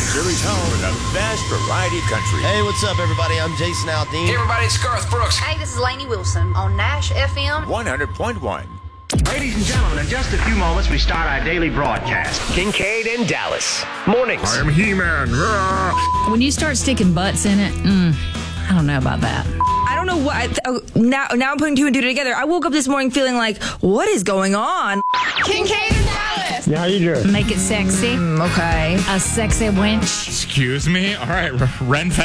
Missouri's home for the best variety of country. Hey, what's up, everybody? I'm Jason Aldean. Hey, everybody, it's Garth Brooks. Hey, this is Lainey Wilson on Nash FM 100.1. Ladies and gentlemen, in just a few moments, we start our daily broadcast. Kincaid and Dallas. Mornings. I am He-Man. When you start sticking butts in it, I don't know about that. I don't know what. Now I'm putting two and two together. I woke up this morning feeling like, what is going on? Kincaid and Dallas. Yeah, how you doing? Make it sexy. Okay. A sexy wench. Excuse me? All right, Ren